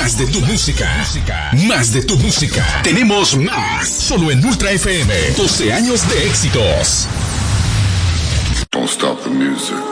Más de tu música. Más de tu música. Tenemos más. Solo en Ultra FM. 12 años de éxitos. Don't stop the music.